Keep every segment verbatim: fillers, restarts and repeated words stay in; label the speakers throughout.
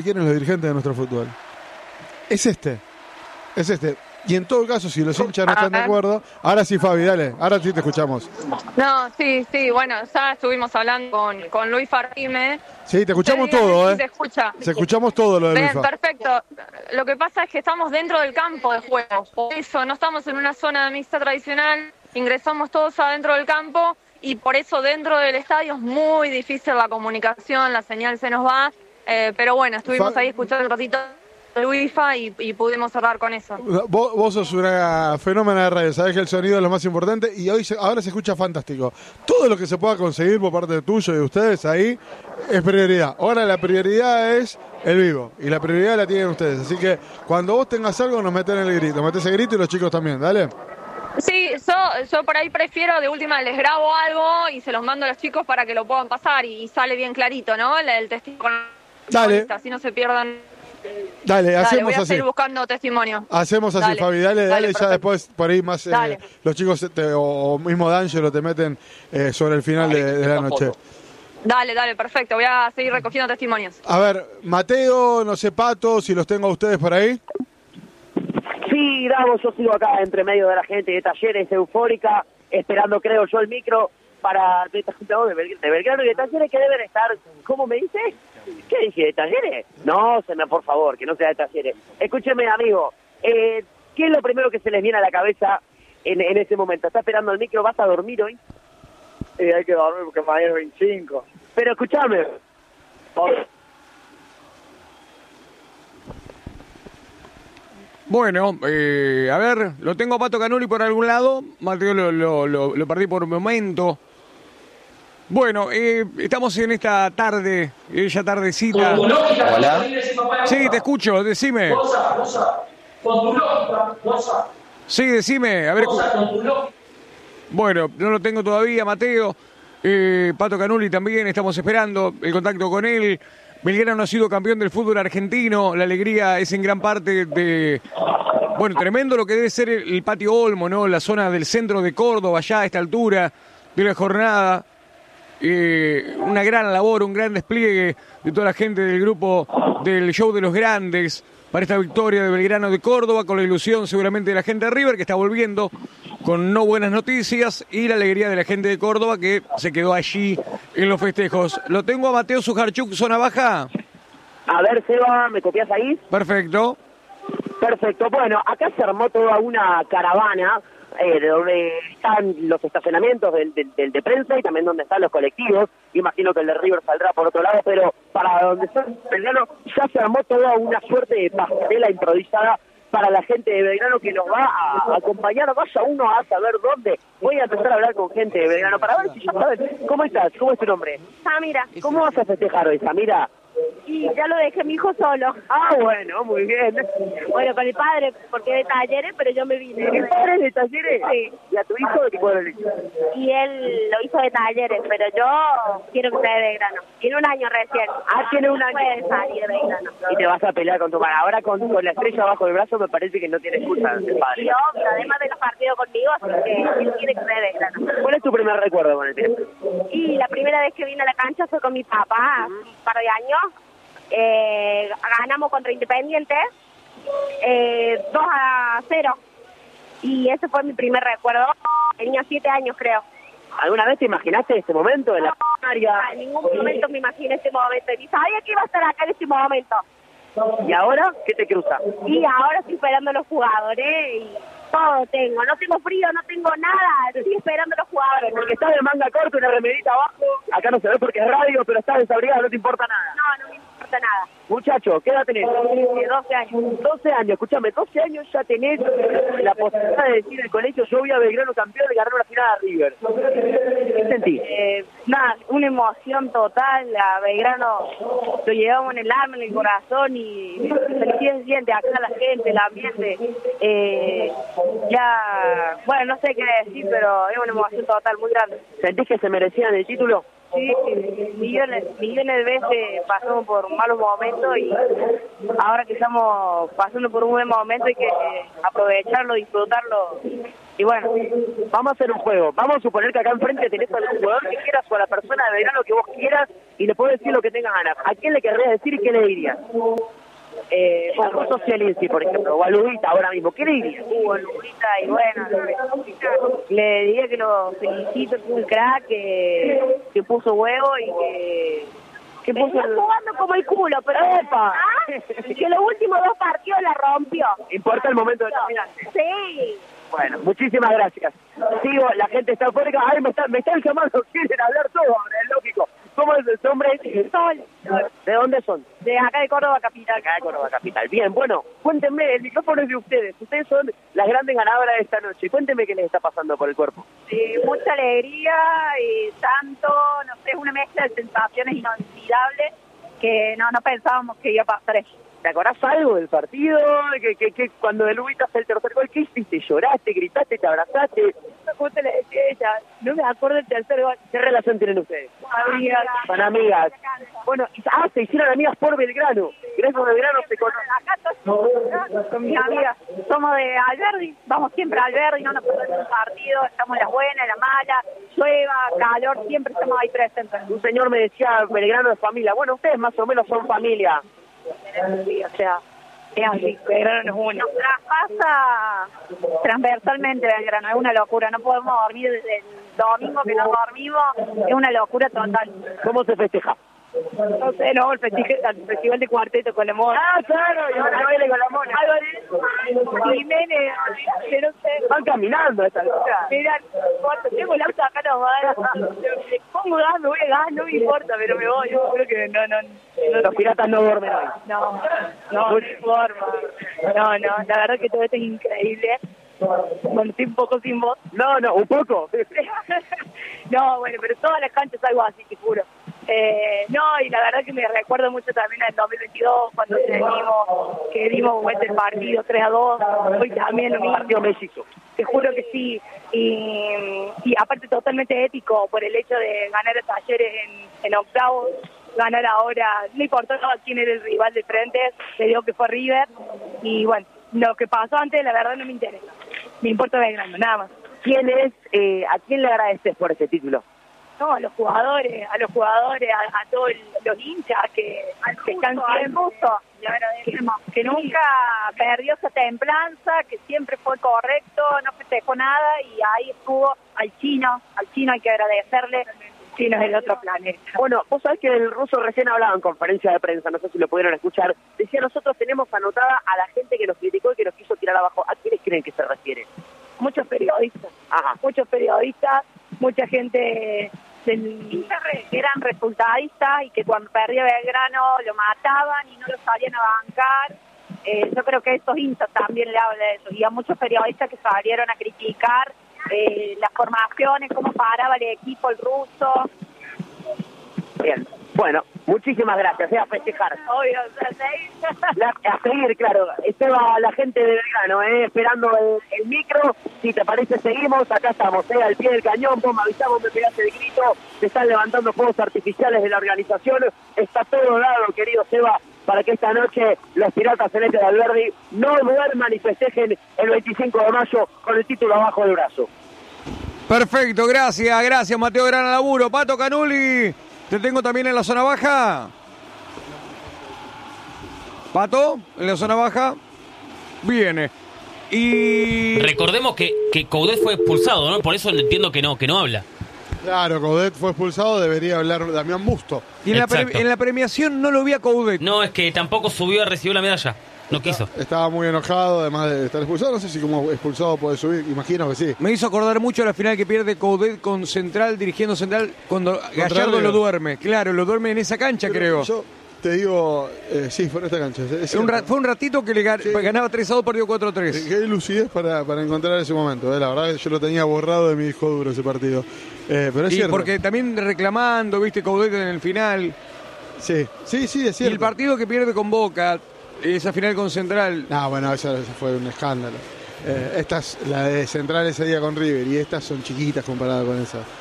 Speaker 1: quieren los dirigentes de nuestro fútbol. Es este, es este. Y en todo caso, si los hinchas no están de acuerdo, ahora sí, Fabi, dale, ahora sí te escuchamos.
Speaker 2: No, sí, sí, bueno, ya estuvimos hablando con, con Luis Fartime.
Speaker 1: Sí, te escuchamos
Speaker 2: Te digo,
Speaker 1: todo,
Speaker 2: sí
Speaker 1: ¿eh?
Speaker 2: te escucha.
Speaker 1: Se escuchamos todo lo de
Speaker 2: Bien,
Speaker 1: Luis.
Speaker 2: perfecto. Lo que pasa es que estamos dentro del campo de juego, por eso no estamos en una zona mixta tradicional, ingresamos todos adentro del campo y por eso dentro del estadio es muy difícil la comunicación, la señal se nos va, eh, pero bueno, estuvimos
Speaker 1: Fa-
Speaker 2: ahí escuchando un ratito de Luifa y, y pudimos cerrar con eso.
Speaker 1: Vos, vos sos una fenómena de radio, sabés que el sonido es lo más importante y hoy se, ahora se escucha fantástico. Todo lo que se pueda conseguir por parte de tuyo y de ustedes ahí es prioridad. Ahora la prioridad es el vivo y la prioridad la tienen ustedes. Así que cuando vos tengas algo nos meten el grito, metés el grito y los chicos también, dale.
Speaker 2: Sí, yo, yo por ahí prefiero, de última les grabo algo y se los mando a los chicos para que lo puedan pasar y, y sale bien clarito, ¿no? El, el testimonio.
Speaker 1: Dale.
Speaker 2: Así no se pierdan.
Speaker 1: Dale,
Speaker 2: Dale,
Speaker 1: hacemos
Speaker 2: voy a
Speaker 1: así.
Speaker 2: seguir buscando testimonio.
Speaker 1: Hacemos así,
Speaker 2: Dale.
Speaker 1: Fabi, dale, dale,
Speaker 2: Dale,
Speaker 1: ya
Speaker 2: perfecto.
Speaker 1: después por ahí más eh, los chicos te, o, o mismo D'Angelo te meten eh, sobre el final de, de la noche.
Speaker 2: Dale, dale, perfecto. Voy a seguir recogiendo testimonios.
Speaker 1: A ver, Mateo, no sé, Pato, si los tengo a ustedes por ahí.
Speaker 3: Sí, Davo, yo sigo acá entre medio de la gente de Talleres, eufórica, esperando, creo yo, el micro para de, de, Bel- de Belgrano y de Talleres que deben estar, ¿cómo me dice? ¿Qué dije? ¿De Talleres? No, se me, por favor, que no sea de Talleres. Escúcheme, amigo, eh, ¿qué es lo primero que se les viene a la cabeza en, en ese momento? ¿Está esperando el micro? ¿Vas a dormir hoy?
Speaker 4: Sí, hay que dormir porque mañana es veinticinco.
Speaker 3: Pero escúchame.
Speaker 5: Bueno, eh, a ver, lo tengo a Pato Canuli por algún lado. Mateo lo, lo, lo, lo perdí por un momento. Bueno, eh, estamos en esta tarde, ella tardecita.
Speaker 6: Hola.
Speaker 5: Sí, te escucho, decime. Sí, decime, a ver. Bueno, no lo tengo todavía, Mateo. Eh, Pato Canuli también, estamos esperando el contacto con él. Belgrano ha sido campeón del fútbol argentino, la alegría es en gran parte de, bueno, tremendo lo que debe ser el, el Patio Olmo, ¿no? La zona del centro de Córdoba, ya a esta altura de la jornada. Eh, una gran labor, un gran despliegue de toda la gente del grupo del Show de los Grandes para esta victoria de Belgrano de Córdoba, con la ilusión seguramente de la gente de River, que está volviendo con no buenas noticias, y la alegría de la gente de Córdoba, que se quedó allí en los festejos. Lo tengo a Mateo Sujarchuk, zona baja.
Speaker 3: A ver, Seba, ¿me copias ahí?
Speaker 5: Perfecto.
Speaker 3: Perfecto. Bueno, acá se armó toda una caravana eh, de donde están los estacionamientos del, del, del de prensa y también donde están los colectivos. Imagino que el de River saldrá por otro lado, pero para donde está Belgrano ya se armó toda una suerte de pasarela improvisada para la gente de Belgrano que nos va a acompañar. Vaya uno a saber dónde. Voy a empezar a hablar con gente de Belgrano para ver si ya saben. ¿Cómo estás? ¿Cómo es tu nombre?
Speaker 7: Samira.
Speaker 3: ¿Cómo vas a festejar hoy, Samira?
Speaker 7: Y ya lo dejé mi hijo solo.
Speaker 3: Ah, bueno, muy bien.
Speaker 7: Bueno, con el padre, porque es de Talleres, pero yo me vine.
Speaker 3: ¿El padre es de Talleres?
Speaker 7: Sí.
Speaker 3: ¿Y a tu hijo de qué cuadro le hizo?
Speaker 7: Y él lo hizo de Talleres, pero yo quiero que sea de Belgrano. Tiene un año recién.
Speaker 3: Ah, tiene un año.
Speaker 7: Puede salir de Belgrano.
Speaker 3: Y te vas a pelear con tu madre. Ahora con, con la estrella bajo el brazo me parece que no tiene excusa el padre.
Speaker 7: Y obvio, además de los partidos conmigo, así que él quiere que sea de Belgrano.
Speaker 3: ¿Cuál es tu primer recuerdo con el tiempo?
Speaker 7: Y la primera vez que vine a la cancha fue con mi papá, hace un par de años. Eh, ganamos contra Independiente eh, dos a cero y ese fue mi primer recuerdo. Tenía siete años, creo.
Speaker 3: ¿Alguna vez te imaginaste este momento de la área?
Speaker 7: En ningún momento me imaginé este momento, ni sabía que iba a estar acá en este momento.
Speaker 3: ¿Y ahora qué te cruza?
Speaker 7: Y ahora estoy esperando a los jugadores y todo tengo, no tengo frío, no tengo nada, estoy esperando a los jugadores.
Speaker 3: Porque estás de manga corta, una remerita abajo, acá no se ve porque es radio, pero estás desabrigado, no te importa nada.
Speaker 7: No, no me importa nada.
Speaker 3: Muchacho, ¿qué edad tenés?
Speaker 7: De doce años.
Speaker 3: doce años, escúchame, doce años ya tenés la posibilidad de decir en el colegio, yo voy a Belgrano campeón y ganar una final a River. ¿Qué sentís?
Speaker 7: Eh, nada, una emoción total. A Belgrano lo llevamos en el alma, en el corazón, y felicidad se siente acá la gente, el ambiente. Eh, ya, bueno, no sé qué decir, pero es una emoción total muy grande.
Speaker 3: ¿Sentís que se merecían el título?
Speaker 6: Sí, millones, millones de veces pasamos por malos momentos y ahora que estamos pasando por un buen momento hay que aprovecharlo, disfrutarlo. Y bueno,
Speaker 3: vamos a hacer un juego. Vamos a suponer que acá enfrente tenés al jugador que quieras o a la persona de verano que vos quieras y le podés decir lo que tengas ganas. ¿A quién le querrías decir y qué le dirías? Eh, o a Socialinci, por ejemplo, o a Lubita ahora mismo. ¿Qué le dirías?
Speaker 6: Uh, a Lubita, y bueno, le diría que lo felicito, que es un crack, que, que puso huevo y que... que puso el...
Speaker 7: jugando como el culo, pero
Speaker 6: ¡epa!
Speaker 7: ¿Ah? Que los últimos dos partidos la rompió.
Speaker 3: ¿Importa el momento determinante?
Speaker 7: Sí.
Speaker 3: Bueno, muchísimas gracias. Sigo, la gente está eufórica. Ay, me, está, me están llamando, quieren hablar todo ahora, es lógico. ¿Cómo es el nombre?
Speaker 6: Sol.
Speaker 3: ¿De dónde son?
Speaker 6: De acá de Córdoba Capital.
Speaker 3: Acá de Córdoba Capital. Bien, bueno, cuéntenme, el micrófono es de ustedes. Ustedes son las grandes ganadoras de esta noche. Cuéntenme qué les está pasando por el cuerpo.
Speaker 6: Sí, mucha alegría y tanto, no sé, una mezcla de sensaciones inolvidables que no, no pensábamos que iba a pasar eso.
Speaker 3: ¿Te acordás algo del partido? Que, que, que cuando de Lubita hace el tercer gol, ¿qué hiciste? ¿Lloraste, gritaste, te abrazaste?
Speaker 6: ¿Cómo te le decía ella? No me acuerdo del tercer gol.
Speaker 3: ¿Qué relación tienen ustedes?
Speaker 6: Amigas.
Speaker 3: Son amigas. Bueno, ah, se hicieron amigas por Belgrano. Gracias a Belgrano se conocen.
Speaker 6: Acá todos con mis amigas. Somos de Alberdi, vamos siempre a Alberdi, no nos perdemos un partido, estamos en la buena, en la mala, llueva, calor, siempre estamos ahí presentes.
Speaker 3: Un señor me decía, Belgrano es familia. Bueno, ustedes más o menos son familia.
Speaker 6: Sí, o sea, es así, Belgrano es uno. Nos traspasa transversalmente Belgrano, es una locura, no podemos dormir desde el domingo que no dormimos, es una locura total.
Speaker 3: ¿Cómo se festeja?
Speaker 6: No sé, no, el festival, el festival de cuarteto con la mona.
Speaker 3: Ah, claro, y ahora baile con la mona.
Speaker 6: Algo de Jiménez, que no sé.
Speaker 3: Van caminando a esta altura.
Speaker 6: Mira, cuando tengo el auto acá nomás, pongo gas, me voy a gas, no me importa, pero me voy, yo creo que no, no. no
Speaker 3: Los piratas no duermen hoy.
Speaker 6: No, no, no hay forma. No, no, la verdad que todo esto es increíble. Bueno, estoy un poco sin voz.
Speaker 3: No, no, un poco.
Speaker 6: No, bueno, pero todas las canchas algo así, te juro. Eh, no, y la verdad que me recuerdo mucho también al dos mil veintidós, cuando dimos, que dimos vuelta el partido tres a dos, hoy también lo mismo.
Speaker 3: Partido México.
Speaker 6: Te juro que sí, y, y aparte totalmente ético por el hecho de ganar a Talleres en, en octavos, ganar ahora, no importaba quién era el rival de frente, te digo que fue River, y bueno, lo que pasó antes la verdad no me interesa, me importa Belgrano, nada más.
Speaker 3: ¿Quién es, eh, a quién le agradeces por este título?
Speaker 6: No, a los jugadores, a los jugadores, a, a todos los hinchas que, que están siempre, que, que nunca perdió esa templanza, que siempre fue correcto, no festejó nada y ahí estuvo al chino, al chino hay que agradecerle, chino es el otro planeta.
Speaker 3: Bueno, vos sabés que el ruso recién hablaba en conferencia de prensa, no sé si lo pudieron escuchar, decía nosotros tenemos anotada a la gente que nos criticó y que nos quiso tirar abajo. ¿A quiénes creen que se refiere?
Speaker 6: Muchos periodistas,
Speaker 3: Ajá.
Speaker 6: muchos periodistas, mucha gente del, que eran resultadistas y que cuando perdía Belgrano lo mataban y no lo salían a bancar. Eh, yo creo que a estos hinchas también le habla de eso. Y a muchos periodistas que salieron a criticar eh, las formaciones, cómo paraba el equipo, el ruso.
Speaker 3: Bien, bueno, muchísimas gracias, eh, a festejar.
Speaker 6: Obvio, o sea, seguir.
Speaker 3: La, a seguir, claro. Estaba la gente de Belgrano, eh, esperando el, el micro. Si te parece, seguimos. Acá estamos, eh, al pie del cañón. Vos me avisamos, me pegaste el grito. Se están levantando fuegos artificiales de la organización. Está todo dado, querido Seba, para que esta noche los Piratas Celestes de Alberdi no duerman y festejen el veinticinco de mayo con el título abajo del brazo.
Speaker 5: Perfecto, gracias, gracias Mateo Gran Laburo. Pato Canuli, te tengo también en la zona baja. Pato, en la zona baja, viene. Y
Speaker 8: recordemos que, que Coudet fue expulsado, ¿no? Por eso entiendo que no, que no habla.
Speaker 1: Claro, Coudet fue expulsado, debería hablar Damián Busto.
Speaker 5: Y en la, pre- en la premiación no lo vi a Coudet.
Speaker 8: No, es que tampoco subió a recibir la medalla. No quiso.
Speaker 1: Estaba muy enojado, además de estar expulsado. No sé si como expulsado puede subir, imagino que sí.
Speaker 5: Me hizo acordar mucho a la final que pierde Coudet con Central, dirigiendo Central, cuando Contra Gallardo lo duerme. Claro, lo duerme en esa cancha, Pero creo.
Speaker 1: Yo te digo, eh, sí, fue en esta cancha. Es
Speaker 5: un ra- fue un ratito que le ga- sí. ganaba tres a dos, perdió cuatro a tres.
Speaker 1: Qué lucidez para, para encontrar ese momento. Eh. La verdad que yo lo tenía borrado de mi disco duro ese partido. Eh, pero es
Speaker 5: y
Speaker 1: cierto.
Speaker 5: Porque también reclamando, viste, Coudet en el final.
Speaker 1: Sí, sí, sí, es cierto.
Speaker 5: Y el partido que pierde con Boca, esa final con Central.
Speaker 1: No, bueno, esa, esa fue un escándalo. Eh, estas, la de Central ese día con River, y estas son chiquitas comparadas con esa.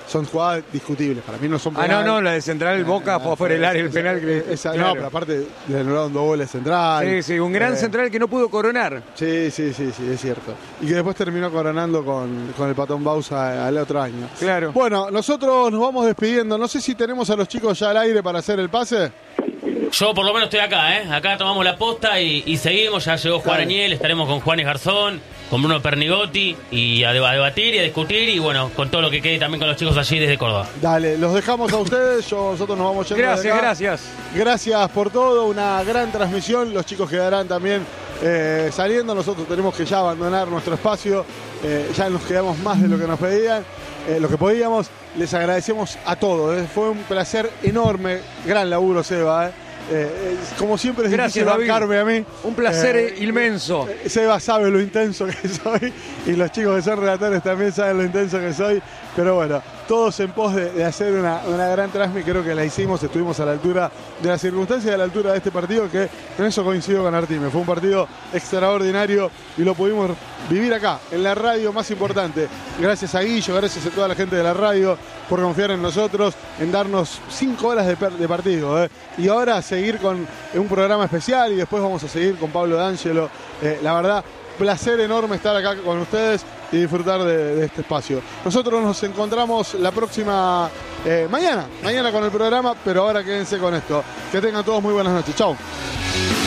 Speaker 1: son jugadas discutibles. Para mí no son
Speaker 5: Ah,
Speaker 1: penales.
Speaker 5: no, no, la de Central Boca fue afuera del área, el penal. Que,
Speaker 1: Esa,
Speaker 5: claro.
Speaker 1: No, pero aparte le anularon dos goles Central.
Speaker 5: Sí, sí, un gran
Speaker 1: Eh,
Speaker 5: Central que no pudo coronar.
Speaker 1: Sí, sí, sí, sí, es cierto. Y que después terminó coronando con, con el Patón Bausa al otro año.
Speaker 5: Claro.
Speaker 1: Bueno, nosotros nos vamos despidiendo. No sé si tenemos a los chicos ya al aire para hacer el pase.
Speaker 8: Yo por lo menos estoy acá, ¿eh? Acá tomamos la posta y, y seguimos. Ya llegó Juan
Speaker 1: Dale.
Speaker 8: Añel, estaremos con Juanes Garzón, con Bruno Pernigotti y a, deba- a debatir y a discutir y bueno, con todo lo que quede también con los chicos allí desde Córdoba.
Speaker 1: Dale, los dejamos a ustedes. Yo, nosotros nos vamos yendo de
Speaker 5: Gracias,
Speaker 1: acá.
Speaker 5: gracias.
Speaker 1: Gracias por todo, una gran transmisión. Los chicos quedarán también eh, saliendo. Nosotros tenemos que ya abandonar nuestro espacio. Eh, ya nos quedamos más de lo que nos pedían, eh, lo que podíamos. Les agradecemos a todos. eh. Fue un placer enorme. Gran laburo, Seba. Eh. Eh, eh, como siempre es
Speaker 5: Gracias,
Speaker 1: difícil
Speaker 5: David.
Speaker 1: bancarme a mí.
Speaker 5: Un placer
Speaker 1: Eh,
Speaker 5: inmenso.
Speaker 1: eh, Seba sabe lo intenso que soy y los chicos que son relatores también saben lo intenso que soy. Pero bueno, todos en pos de, de hacer una, una gran transmisión, creo que la hicimos, estuvimos a la altura de las circunstancias y a la altura de este partido, que en eso coincido con Artime. Fue un partido extraordinario y lo pudimos vivir acá, en la radio más importante. Gracias a Guillo, gracias a toda la gente de la radio por confiar en nosotros, en darnos cinco horas de, per- de partido. ¿eh? Y ahora seguir con un programa especial y después vamos a seguir con Pablo D'Angelo. Eh, la verdad, placer enorme estar acá con ustedes y disfrutar de, de este espacio. Nosotros nos encontramos la próxima eh, mañana, mañana con el programa, pero ahora quédense con esto. Que tengan todos muy buenas noches. Chau.